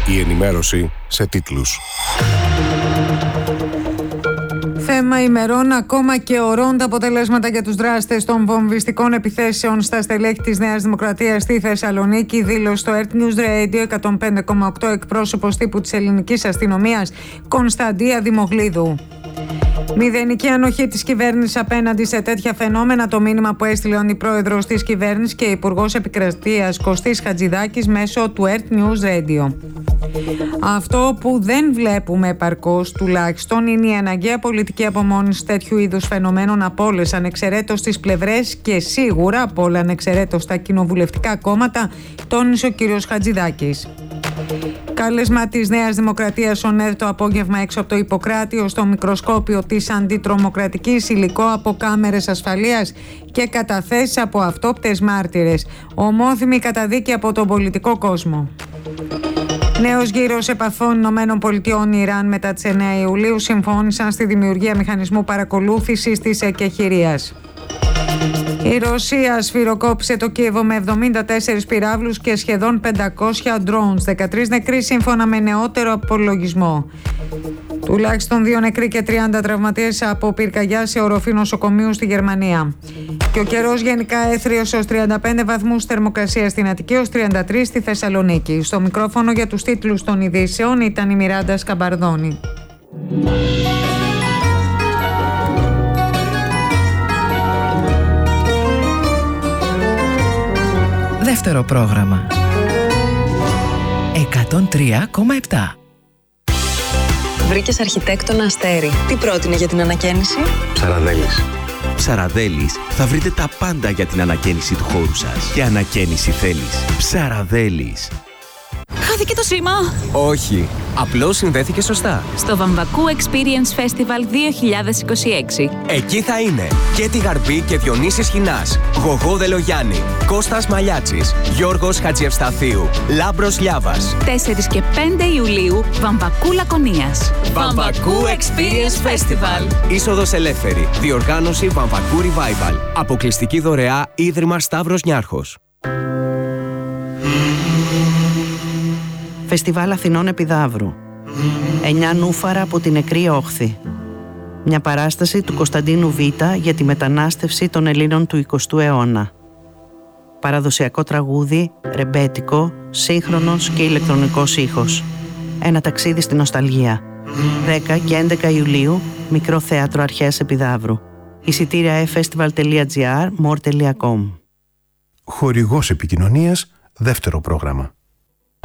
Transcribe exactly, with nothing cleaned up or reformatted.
Η ενημέρωση σε τίτλους. Θέμα ημερών, ακόμα και ορών τα αποτελέσματα για τους δράστες των βομβιστικών επιθέσεων στα στελέχη της Νέας Δημοκρατίας στη Θεσσαλονίκη, δήλωσε στο Earth News Radio εκατόν πέντε κόμμα οκτώ εκπρόσωπος τύπου της ελληνικής αστυνομίας Κωνσταντία Δημογλίδου. Μηδενική ανοχή της κυβέρνησης απέναντι σε τέτοια φαινόμενα, το μήνυμα που έστειλε ο αντιπρόεδρος της κυβέρνησης και υπουργός επικρατείας Κωστής Χατζηδάκης μέσω του Earth News Radio. Αυτό που δεν βλέπουμε επαρκώς τουλάχιστον είναι η αναγκαία πολιτική απομόνωση τέτοιου είδους φαινομένων από όλες ανεξαιρέτως τις πλευρές και σίγουρα από όλα ανεξαιρέτως τα κοινοβουλευτικά κόμματα, τόνισε ο κ. Χατζηδάκης. Κάλεσμα της Νέας Δημοκρατίας ο ΝΕΔ το απόγευμα έξω από το Ιπποκράτιο στο μικροσκόπιο της αντιτρομοκρατικής, υλικό από κάμερες ασφαλείας και καταθέσεις από αυτόπτες μάρτυρες. Ομόθυμη καταδίκη από τον πολιτικό κόσμο. Νέος γύρος επαφών Ηνωμένων Πολιτειών Ιράν μετά τις εννέα Ιουλίου συμφώνησαν στη δημιουργία μηχανισμού παρακολούθησης της εκεχηρίας. Η Ρωσία σφυροκόπησε το Κίεβο με εβδομήντα τέσσερις πυράβλους και σχεδόν πεντακόσια drones, δεκατρείς νεκροί σύμφωνα με νεότερο απολογισμό. Τουλάχιστον δύο νεκροί και τριάντα τραυματίες από πυρκαγιά σε οροφή νοσοκομείου στη Γερμανία. Και ο καιρός γενικά έθριος ως τριάντα πέντε βαθμούς θερμοκρασία στην Αττική, ως τριάντα τρεις στη Θεσσαλονίκη. Στο μικρόφωνο για τους τίτλους των ειδήσεων ήταν η Μιράντα Σκαμπαρδόνη. Δεύτερο πρόγραμμα. εκατόν τρία κόμμα επτά. Βρήκες αρχιτέκτονα Αστέρι. Τι πρότεινε για την ανακαίνιση? Ψαραδέλης. Ψαραδέλης θα βρείτε τα πάντα για την ανακαίνιση του χώρου σας. Και ανακαίνιση θέλεις. Ψαραδέλης. Χάθηκε το σήμα! Όχι, απλώς συνδέθηκε σωστά. Στο Βαμβακού Experience Festival δύο χιλιάδες είκοσι έξι. Εκεί θα είναι και τη Γαρμπή και Διονύσης Χινάς, Γογό Δελογιάννη, Κώστας Μαλιάτσης, Γιώργος Χατζιευσταθίου, Λάμπρος Λιάβας. τέσσερις και πέντε Ιουλίου, Βαμβακού Λακωνίας. Βαμβακού Experience Festival. Είσοδος ελεύθερη. Διοργάνωση Βαμβακού Revival. Αποκλειστική δωρεά Ίδρυμα Σταύρος Νιάρχος. Φεστιβάλ Αθηνών Επιδαύρου. Εννιά νούφαρα από την νεκρή όχθη. Μια παράσταση του Κωνσταντίνου Β για τη μετανάστευση των Ελλήνων του εικοστού αιώνα. Παραδοσιακό τραγούδι, ρεμπέτικο, σύγχρονος και ηλεκτρονικός ήχος. Ένα ταξίδι στην νοσταλγία. δέκα και έντεκα Ιουλίου, Μικρό Θέατρο Αρχαίας Επιδαύρου. Εισιτήρια e festival τελεία gr, more τελεία com. Χορηγός επικοινωνίας, δεύτερο πρόγραμμα.